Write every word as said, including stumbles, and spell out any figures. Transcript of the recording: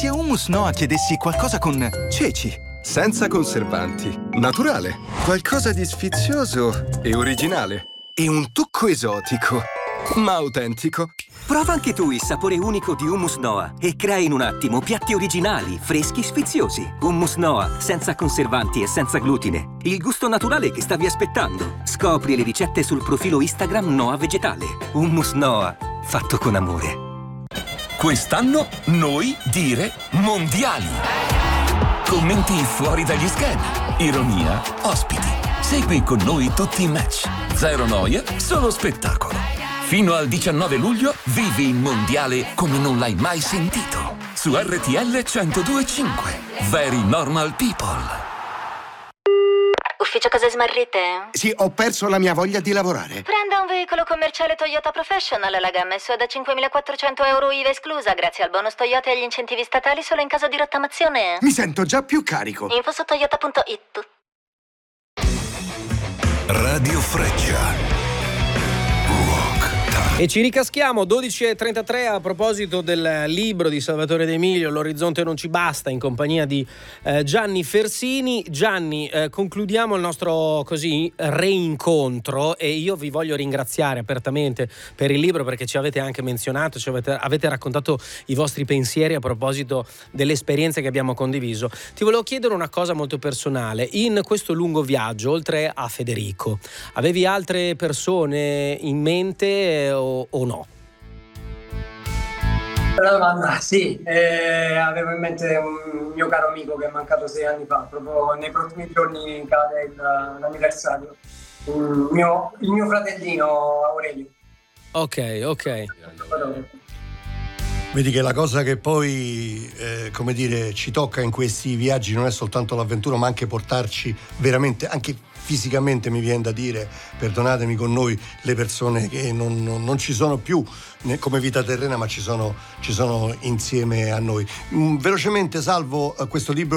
se a Hummus Noa chiedessi qualcosa con ceci? Senza conservanti, naturale, qualcosa di sfizioso e originale. E un tocco esotico, ma autentico. Prova anche tu il sapore unico di Hummus Noa e crea in un attimo piatti originali, freschi, sfiziosi. Hummus Noa, senza conservanti e senza glutine. Il gusto naturale che stavi aspettando. Scopri le ricette sul profilo Instagram Noa Vegetale. Hummus Noa, fatto con amore. Quest'anno noi dire mondiali. Commenti fuori dagli schermi, ironia, ospiti. Segui con noi tutti i match. Zero noia, solo spettacolo. Fino al diciannove luglio vivi il mondiale come non l'hai mai sentito. Su R T L centodue e cinque. Very Normal People. Ufficio cose smarrite? Sì, ho perso la mia voglia di lavorare. Prenda un veicolo commerciale Toyota Professional. La gamma è S O da cinquemilaquattrocento euro I V A esclusa, grazie al bonus Toyota e agli incentivi statali solo in caso di rottamazione. Mi sento già più carico. Info su toyota punto it. Radio Freccia. E ci ricaschiamo dodici e trentatré a proposito del libro di Salvatore De Emilio, L'orizzonte non ci basta, in compagnia di eh, Gianni Fersini. Gianni, eh, concludiamo il nostro così reincontro e io vi voglio ringraziare apertamente per il libro, perché ci avete anche menzionato, ci avete, avete raccontato i vostri pensieri a proposito delle esperienze che abbiamo condiviso. Ti volevo chiedere una cosa molto personale. In questo lungo viaggio, oltre a Federico, avevi altre persone in mente o o no? La domanda, sì, eh, avevo in mente un mio caro amico che è mancato sei anni fa, proprio nei prossimi giorni cade il, l'anniversario, il mio, il mio fratellino Aurelio. Ok, ok. Vedi che la cosa che poi, eh, come dire, ci tocca in questi viaggi non è soltanto l'avventura, ma anche portarci veramente, anche fisicamente, mi viene da dire, perdonatemi, con noi le persone che non, non, non ci sono più come vita terrena, ma ci sono, ci sono insieme a noi. Mm, velocemente, Salvo, questo libro